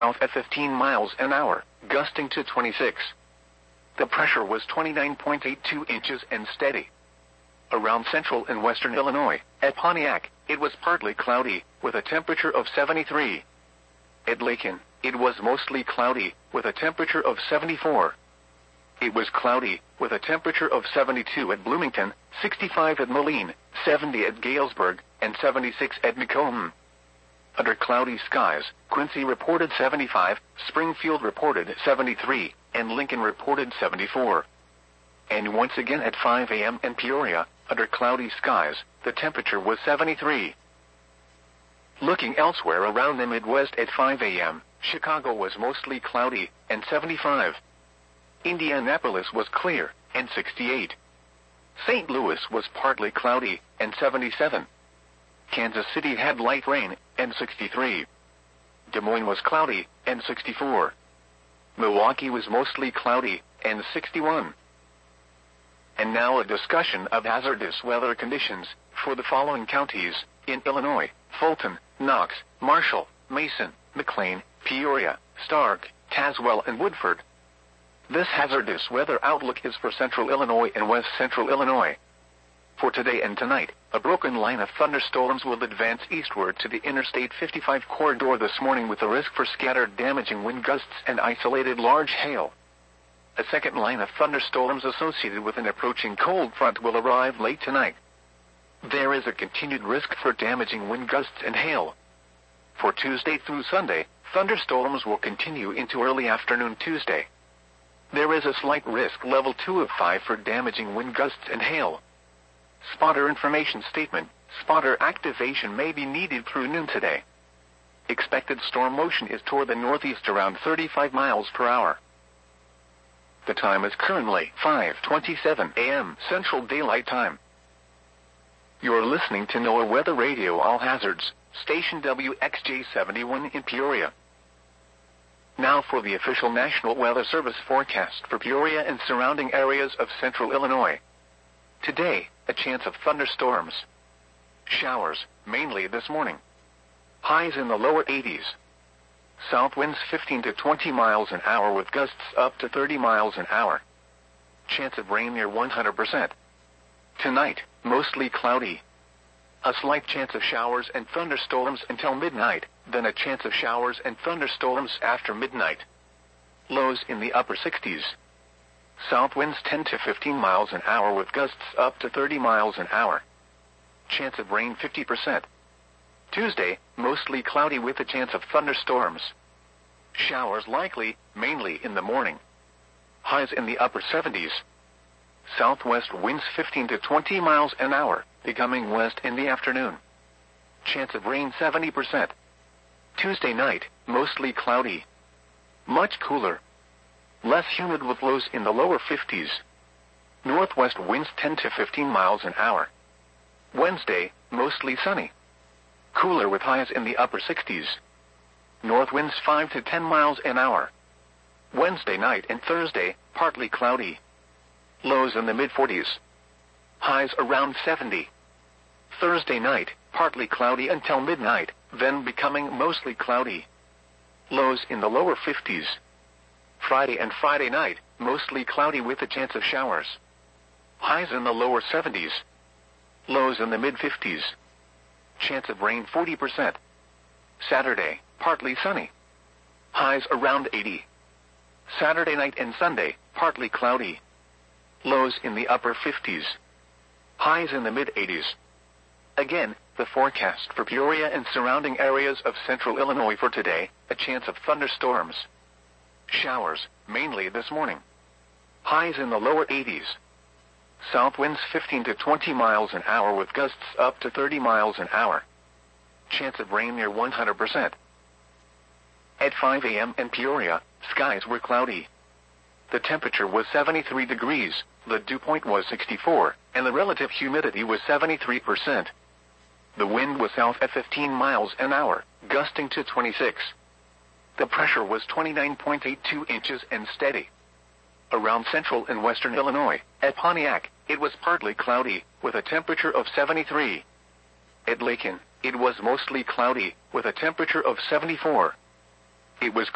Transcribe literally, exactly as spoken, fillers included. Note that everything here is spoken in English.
south at fifteen miles an hour, gusting to twenty-six. The pressure was twenty-nine point eight two inches and steady. Around central and western Illinois, at Pontiac, it was partly cloudy, with a temperature of seventy-three. At Lincoln, it was mostly cloudy, with a temperature of seventy-four. It was cloudy, with a temperature of seventy-two at Bloomington, sixty-five at Moline, seventy at Galesburg, and seventy-six at Macomb. Under cloudy skies, Quincy reported seventy-five, Springfield reported seventy-three, and Lincoln reported seventy-four. And once again at five a m in Peoria, under cloudy skies, the temperature was seventy-three. Looking elsewhere around the Midwest at five a m, Chicago was mostly cloudy, and seventy-five. Indianapolis was clear, and sixty-eight. Saint Louis was partly cloudy, and seventy-seven. Kansas City had light rain, and sixty-three. Des Moines was cloudy, and sixty-four. Milwaukee was mostly cloudy, and sixty-one. And now a discussion of hazardous weather conditions for the following counties in Illinois: Fulton, Knox, Marshall, Mason, McLean, Peoria, Stark, Tazewell, and Woodford. This hazardous weather outlook is for central Illinois and west central Illinois. For today and tonight, a broken line of thunderstorms will advance eastward to the Interstate fifty-five corridor this morning with a risk for scattered damaging wind gusts and isolated large hail. A second line of thunderstorms associated with an approaching cold front will arrive late tonight. There is a continued risk for damaging wind gusts and hail. For Tuesday through Sunday, thunderstorms will continue into early afternoon Tuesday. There is a slight risk level two of five for damaging wind gusts and hail. Spotter information statement: spotter activation may be needed through noon today. Expected storm motion is toward the northeast around thirty-five miles per hour. The time is currently five twenty-seven a m Central Daylight Time. You're listening to NOAA Weather Radio All Hazards, station W X J seventy-one in Peoria. Now for the official National Weather Service forecast for Peoria and surrounding areas of central Illinois. Today, a chance of thunderstorms. Showers, mainly this morning. Highs in the lower eighties. South winds fifteen to twenty miles an hour with gusts up to thirty miles an hour. Chance of rain near one hundred percent. Tonight, mostly cloudy. A slight chance of showers and thunderstorms until midnight, then a chance of showers and thunderstorms after midnight. Lows in the upper sixties. South winds ten to fifteen miles an hour with gusts up to thirty miles an hour. Chance of rain fifty percent. Tuesday, mostly cloudy with a chance of thunderstorms. Showers likely, mainly in the morning. Highs in the upper seventies. Southwest winds fifteen to twenty miles an hour, becoming west in the afternoon. Chance of rain seventy percent. Tuesday night, mostly cloudy. Much cooler. Less humid with lows in the lower fifties. Northwest winds ten to fifteen miles an hour. Wednesday, mostly sunny. Cooler with highs in the upper sixties. North winds five to ten miles an hour. Wednesday night and Thursday, partly cloudy. Lows in the mid forties. Highs around seventy. Thursday night, partly cloudy until midnight, then becoming mostly cloudy. Lows in the lower fifties. Friday and Friday night, mostly cloudy with a chance of showers. Highs in the lower seventies. Lows in the mid fifties. Chance of rain forty percent. Saturday, partly sunny. Highs around eighty. Saturday night and Sunday, partly cloudy. Lows in the upper fifties. Highs in the mid eighties. Again, the forecast for Peoria and surrounding areas of central Illinois for today: a chance of thunderstorms. Showers, mainly this morning. Highs in the lower eighties. South winds fifteen to twenty miles an hour with gusts up to thirty miles an hour. Chance of rain near one hundred percent. At five a m in Peoria, skies were cloudy. The temperature was seventy-three degrees, the dew point was sixty-four, and the relative humidity was seventy-three percent. The wind was south at fifteen miles an hour, gusting to twenty-six. The pressure was twenty-nine point eight two inches and steady. Around central and western Illinois, at Pontiac, it was partly cloudy, with a temperature of seventy-three. At Lincoln, it was mostly cloudy, with a temperature of seventy-four. It was